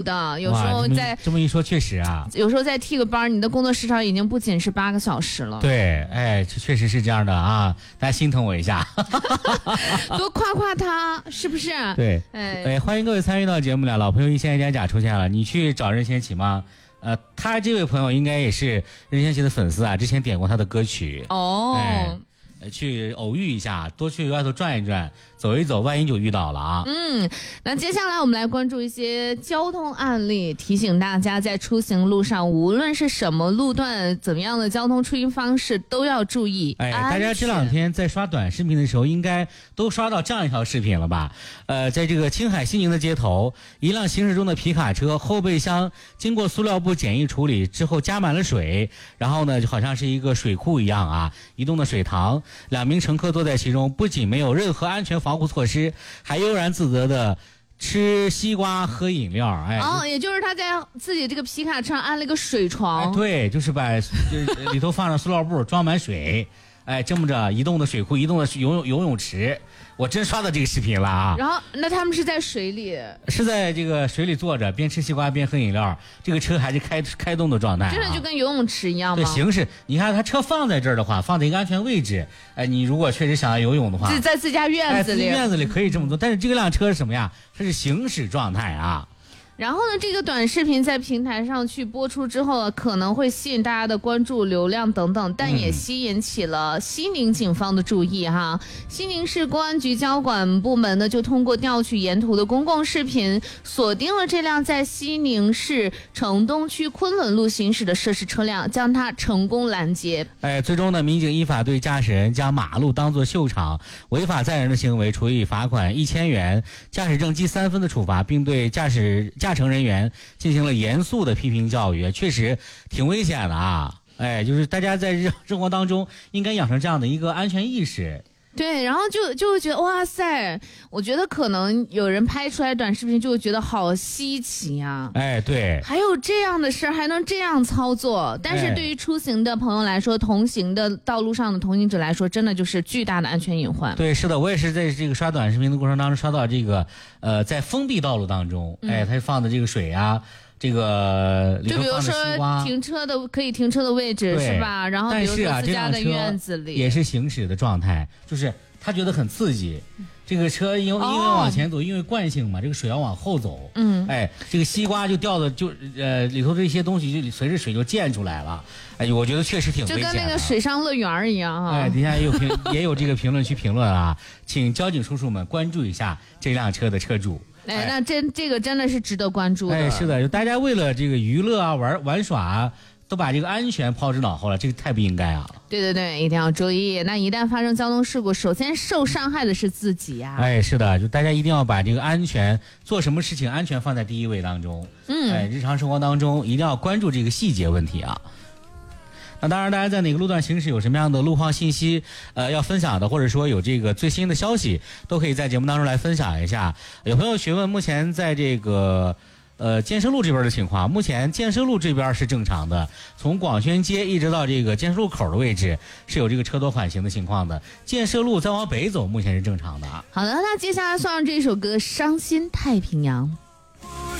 的，有时候这么一说，确实啊， 有时候再替个班，你的工作时长已经不仅是8个小时了。 对，哎，确实是这样的啊，大家心疼我一下， 多夸夸他，是不是？ 对，哎，欢迎各位参与到节目来，老朋友一仙一甲出现了，你去找任贤齐吗？他这位朋友应该也是任贤齐的粉丝啊，之前点过他的歌曲哦。 去偶遇一下，多去外头转一转，走一走，万一就遇到了啊。 那接下来我们来关注一些交通案例，提醒大家在出行路上，无论是什么路段，怎么样的交通出行方式都要注意。 大家这2天在刷短视频的时候，应该都刷到这样一条视频了吧？在这个青海西宁的街头，一辆行驶中的皮卡车后备箱经过塑料布简易处理之后加满了水，然后呢，就好像是一个水库一样啊，移动的水塘。2名乘客坐在其中，不仅没有任何安全防护措施，还悠然自得的吃西瓜喝饮料。 也就是他在自己这个皮卡车上安了一个水床。 对，就是把里头放上塑料布装满水，这么着移动的水库，移动的游泳池。我真刷到这个视频了啊！ 然后，那他们是在水里， 是在这个水里坐着，边吃西瓜边喝饮料，这个车还是开动的状态， 真的就跟游泳池一样对， 吗？ 形式，你看他车放在这儿的话，放在一个安全位置，你如果确实想要游泳的话， 在自家院子里， 院子里可以这么做。但是这辆车是什么呀？它是行驶状态啊。 然后呢，这个短视频在平台上去播出之后，可能会吸引大家的关注、流量等等，但也吸引起了西宁警方的注意哈。西宁市公安局交管部门呢，就通过调取沿途的公共视频，锁定了这辆在西宁市城东区昆仑路行驶的涉事车辆，将它成功拦截。 最终呢，民警依法对驾驶人将马路当作秀场、违法载人的行为处以罚款1000元、驾驶证记3分的处罚，并对驾乘人员进行了严肃的批评教育，确实挺危险的啊！就是大家在生活当中应该养成这样的一个安全意识。 对，然后就会觉得哇塞，我觉得可能有人拍出来短视频就会觉得好稀奇啊！ 对， 还有这样的事儿，还能这样操作。但是对于出行的朋友来说，同行的道路上的同行者来说，真的就是巨大的安全隐患。 对，是的，我也是在这个刷短视频的过程当中刷到这个在封闭道路当中，他放的这个水啊。这个里头放的西瓜， 就比如说可以停车的位置是吧？然后比如说自家的院子里， 也是行驶的状态，就是他觉得很刺激。这个车因为往前走，因为惯性嘛，这个水要往后走。这个西瓜就掉的里头这些东西就随着水就溅出来了。我觉得确实挺危险的， 就跟那个水上乐园一样哈。 底下也有这个评论区评论啊，请交警叔叔们关注一下这辆车的车主。 那这个真的是值得关注的。 是的，就大家为了这个娱乐啊、玩耍啊，都把这个安全抛之脑后了，这个太不应该啊。 对，一定要注意。那一旦发生交通事故，首先受伤害的是自己呀。 是的，就大家一定要把这个安全，做什么事情安全放在第一位当中。日常生活当中一定要关注这个细节问题啊。那当然，大家在哪个路段行驶有什么样的路况信息，要分享的，或者说有这个最新的消息，都可以在节目当中来分享一下。有朋友询问，目前在这个建设路这边的情况，目前建设路这边是正常的，从广宣街一直到这个建设路口的位置是有这个车多缓行的情况的。建设路再往北走，目前是正常的啊。 好的，那接下来送上这首歌《伤心太平洋》。